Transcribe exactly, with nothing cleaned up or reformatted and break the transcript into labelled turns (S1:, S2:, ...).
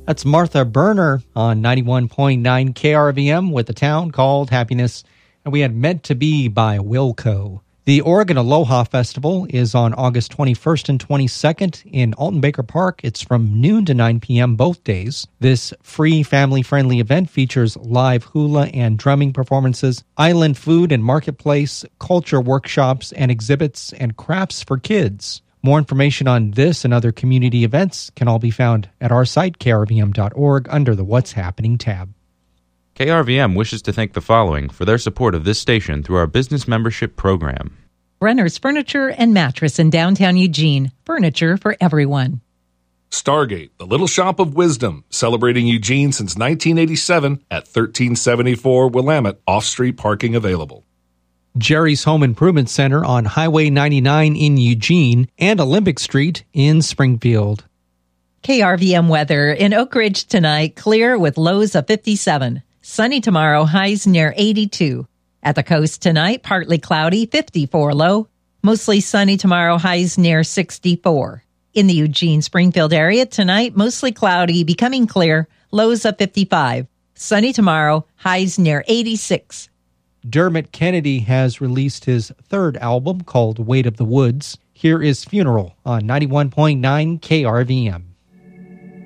S1: That's Martha Berner on ninety-one point nine K R V M with A Town Called Happiness. And we had Meant to Be by Wilco. The Oregon Aloha Festival is on August twenty-first and twenty-second in Alton Baker Park. It's from noon to nine p.m. both days. This free, family-friendly event features live hula and drumming performances, island food and marketplace, culture workshops and exhibits, and crafts for kids. More information on this and other community events can all be found at our site, K R V M dot org, under the What's Happening tab.
S2: K R V M wishes to thank the following for their support of this station through our business membership program.
S3: Brenner's Furniture and Mattress in downtown Eugene. Furniture for everyone.
S4: Stargate, the Little Shop of Wisdom, celebrating Eugene since nineteen eighty-seven at thirteen seventy-four Willamette, off-street parking available.
S1: Jerry's Home Improvement Center on Highway ninety-nine in Eugene and Olympic Street in Springfield.
S3: K R V M weather in Oak Ridge tonight, clear with lows of fifty-seven. Sunny tomorrow, highs near eighty-two. At the coast tonight, partly cloudy, fifty-four low. Mostly sunny tomorrow, highs near sixty-four. In the Eugene-Springfield area tonight, mostly cloudy, becoming clear, lows of fifty-five. Sunny tomorrow, highs near eighty-six.
S1: Dermot Kennedy has released his third album called Weight of the Woods. Here is Funeral on ninety-one point nine K R V M.